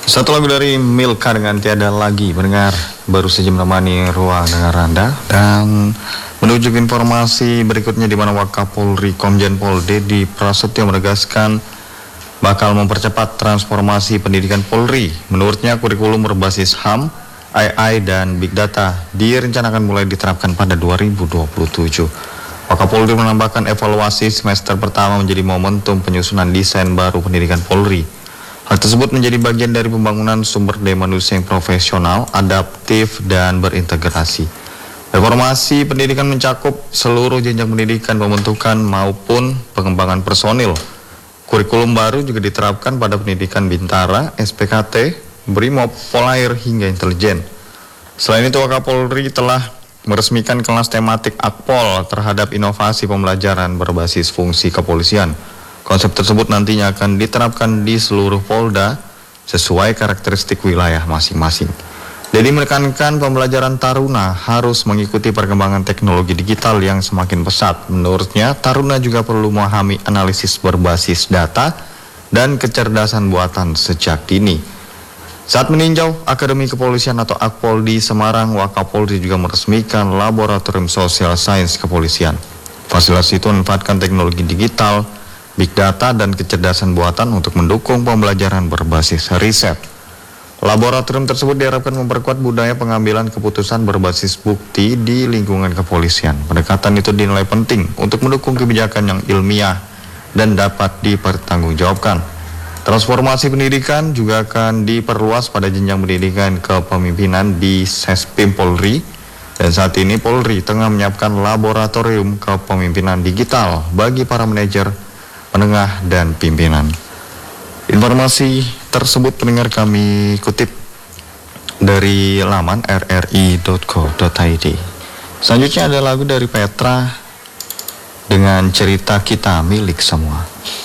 Satu lagu dari Milka dengan Tiada Lagi mendengar baru saja menemani ruang dengar Anda, dan menuju ke informasi berikutnya di mana Wakapolri Komjen Pol Dedi Prasetyo menegaskan bakal mempercepat transformasi pendidikan Polri. Menurutnya kurikulum berbasis HAM, AI dan Big Data direncanakan mulai diterapkan pada 2027. Wakapolri menambahkan evaluasi semester pertama menjadi momentum penyusunan desain baru pendidikan Polri. Hal tersebut menjadi bagian dari pembangunan sumber daya manusia yang profesional, adaptif, dan berintegrasi. Reformasi pendidikan mencakup seluruh jenjang pendidikan, pembentukan maupun pengembangan personil. Kurikulum baru juga diterapkan pada pendidikan Bintara, SPKT, Brimob, Polair, hingga intelijen. Selain itu, Wakapolri telah meresmikan kelas tematik Akpol terhadap inovasi pembelajaran berbasis fungsi kepolisian. Konsep tersebut nantinya akan diterapkan di seluruh Polda sesuai karakteristik wilayah masing-masing. Jadi menekankan pembelajaran taruna harus mengikuti perkembangan teknologi digital yang semakin pesat. Menurutnya, taruna juga perlu memahami analisis berbasis data dan kecerdasan buatan sejak dini. Saat meninjau Akademi Kepolisian atau Akpol di Semarang, Wakapolri juga meresmikan Laboratorium Sosial Sains Kepolisian. Fasilitas itu memanfaatkan teknologi digital, Big Data, dan kecerdasan buatan untuk mendukung pembelajaran berbasis riset. Laboratorium tersebut diharapkan memperkuat budaya pengambilan keputusan berbasis bukti di lingkungan kepolisian. Pendekatan itu dinilai penting untuk mendukung kebijakan yang ilmiah dan dapat dipertanggungjawabkan. Transformasi pendidikan juga akan diperluas pada jenjang pendidikan kepemimpinan di Sespim Polri, dan saat ini Polri tengah menyiapkan laboratorium kepemimpinan digital bagi para manajer, penengah, dan pimpinan. Informasi tersebut pendengar kami kutip dari laman rri.co.id. Selanjutnya ada lagu dari Petra dengan Cerita Kita Milik Semua.